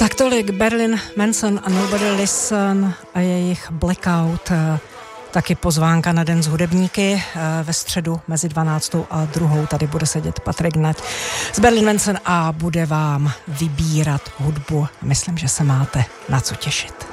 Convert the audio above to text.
Tak tolik Marilyn Manson a Nobody Listen a jejich Blackout. Taky pozvánka na Den s hudebníky ve středu mezi 12. a 2. Tady bude sedět Patrik Nať z Marilyn Manson a bude vám vybírat hudbu. Myslím, že se máte na co těšit.